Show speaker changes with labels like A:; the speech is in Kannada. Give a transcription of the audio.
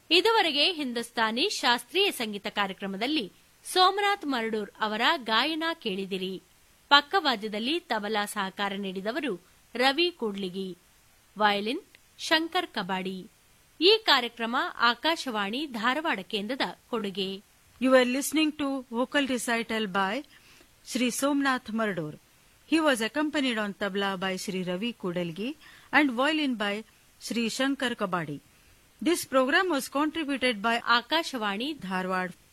A: ಇದುವರೆಗೆ ಹಿಂದೂಸ್ತಾನಿ ಶಾಸ್ತ್ರೀಯ ಸಂಗೀತ ಕಾರ್ಯಕ್ರಮದಲ್ಲಿ ಸೋಮನಾಥ್ ಮರಡೂರ್ ಅವರ ಗಾಯನ ಕೇಳಿದಿರಿ. ಪಕ್ಕವಾದ್ಯದಲ್ಲಿ ತಬಲಾ ಸಹಕಾರ ನೀಡಿದವರು ರವಿ ಕೂಡ್ಲಿಗಿ, ವಯಲಿನ್ ಶಂಕರ್ ಕಬಾಡಿ. ಈ ಕಾರ್ಯಕ್ರಮ ಆಕಾಶವಾಣಿ ಧಾರವಾಡ ಕೇಂದ್ರದ ಕೊಡುಗೆ.
B: You were listening to vocal recital by Sri Somnath Mardur. He was accompanied on tabla by Sri Ravi Kudalgi and violin by Sri Shankar Kabadi. This program was contributed by
A: Akashvani
B: Dharwad.